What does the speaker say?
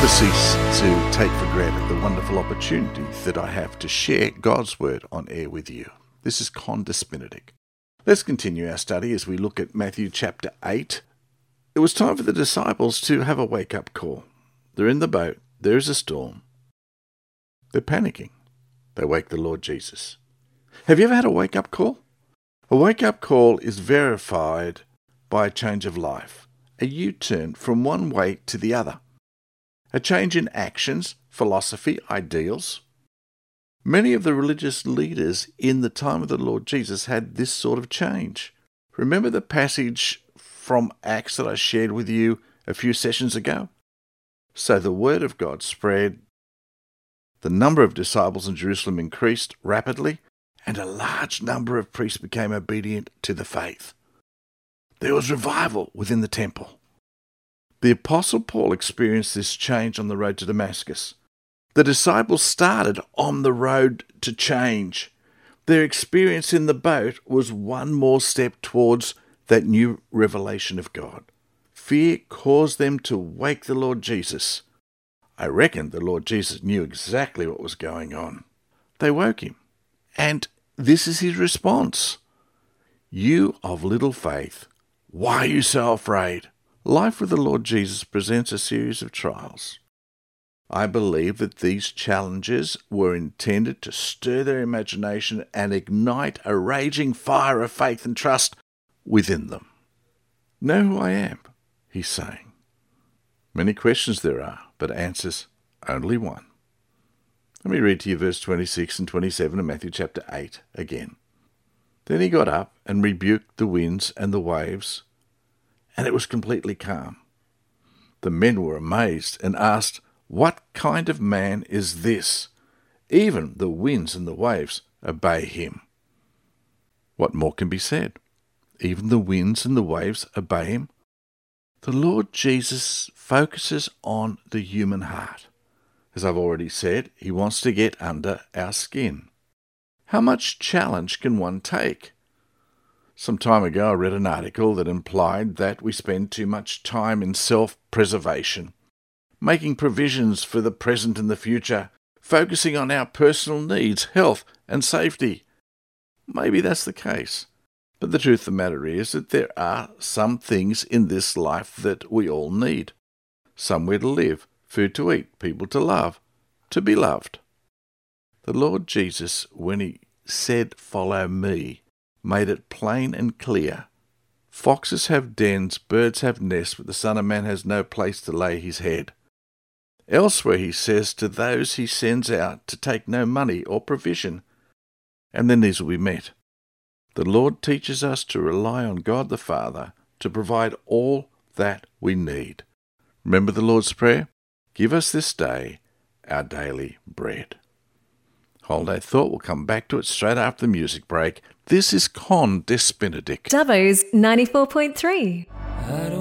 never cease to take for granted the wonderful opportunity that I have to share God's Word on air with you. This is Condes Benedict. Let's continue our study as we look at Matthew chapter 8. It was time for the disciples to have a wake-up call. They're in the boat. There's a storm. They're panicking. They wake the Lord Jesus. Have you ever had a wake-up call? A wake-up call is verified by a change of life, a U-turn from one way to the other, a change in actions, philosophy, ideals. Many of the religious leaders in the time of the Lord Jesus had this sort of change. Remember the passage from Acts that I shared with you a few sessions ago? So the word of God spread, the number of disciples in Jerusalem increased rapidly, and a large number of priests became obedient to the faith. There was revival within the temple. The Apostle Paul experienced this change on the road to Damascus. The disciples started on the road to change. Their experience in the boat was one more step towards that new revelation of God. Fear caused them to wake the Lord Jesus. I reckon the Lord Jesus knew exactly what was going on. They woke him. And this is his response. You of little faith, why are you so afraid? Life with the Lord Jesus presents a series of trials. I believe that these challenges were intended to stir their imagination and ignite a raging fire of faith and trust within them. Know who I am, he's saying. Many questions there are, but answers only one. Let me read to you verse 26 and 27 of Matthew chapter 8 again. Then he got up and rebuked the winds and the waves, and it was completely calm. The men were amazed and asked, "What kind of man is this? Even the winds and the waves obey him." What more can be said? Even the winds and the waves obey him. The Lord Jesus focuses on the human heart. As I've already said, he wants to get under our skin. How much challenge can one take? Some time ago I read an article that implied that we spend too much time in self-preservation, making provisions for the present and the future, focusing on our personal needs, health and safety. Maybe that's the case. But the truth of the matter is that there are some things in this life that we all need. Somewhere to live, food to eat, people to love, to be loved. The Lord Jesus, when he said, "Follow me," made it plain and clear. Foxes have dens, birds have nests, but the Son of Man has no place to lay his head. Elsewhere he says to those he sends out to take no money or provision, and then these will be met. The Lord teaches us to rely on God the Father to provide all that we need. Remember the Lord's Prayer? Give us this day our daily bread. Holiday Thought, we'll come back to it straight after the music break. This is Condes Benedict. Dubbo's 94.3.